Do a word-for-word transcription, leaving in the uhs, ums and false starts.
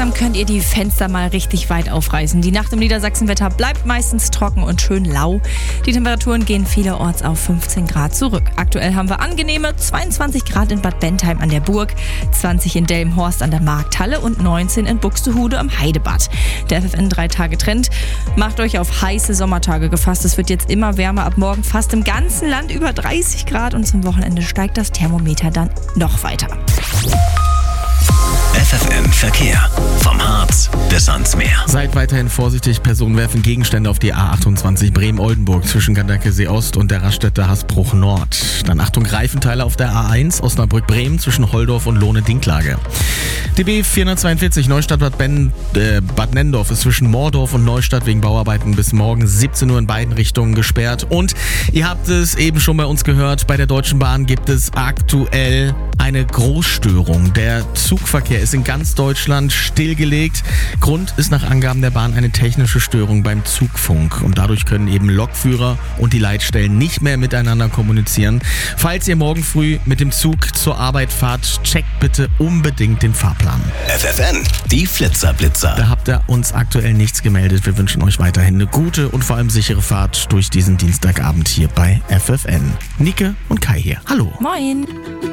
langsam könnt ihr die Fenster mal richtig weit aufreißen. Die Nacht im Niedersachsenwetter bleibt meistens trocken und schön lau. Die Temperaturen gehen vielerorts auf fünfzehn Grad zurück. Aktuell haben wir angenehme zweiundzwanzig Grad in Bad Bentheim an der Burg, zwanzig in Delmenhorst an der Markthalle und neunzehn in Buxtehude am Heidebad. Der F F N drei Tage Trend macht euch auf heiße Sommertage gefasst. Es wird jetzt immer wärmer, ab morgen fast im ganzen Land über dreißig Grad und zum Wochenende steigt das Thermometer dann noch weiter. F F N Verkehr. Vom Harz bis ans Meer. Seid weiterhin vorsichtig. Personen werfen Gegenstände auf die A achtundzwanzig Bremen-Oldenburg zwischen Gandakesee Ost und der Raststätte Hasbruch Nord. Dann Achtung, Reifenteile auf der A eins Osnabrück-Bremen zwischen Holdorf und Lohne-Dinklage. D B vierhundertzweiundvierzig Neustadt-Bad Ben, äh, Bad Nennendorf ist zwischen Moordorf und Neustadt wegen Bauarbeiten bis morgen siebzehn Uhr in beiden Richtungen gesperrt. Und ihr habt es eben schon bei uns gehört, bei der Deutschen Bahn gibt es aktuell eine Großstörung. Der Zugverkehr ist in ganz Deutschland stillgelegt. Grund ist nach Angaben der Bahn eine technische Störung beim Zugfunk. Und dadurch können eben Lokführer und die Leitstellen nicht mehr miteinander kommunizieren. Falls ihr morgen früh mit dem Zug zur Arbeit fahrt, checkt bitte unbedingt den Fahrplan. F F N, die Flitzerblitzer. Da habt ihr uns aktuell nichts gemeldet. Wir wünschen euch weiterhin eine gute und vor allem sichere Fahrt durch diesen Dienstagabend hier bei F F N. Nike und Kai hier. Hallo. Moin.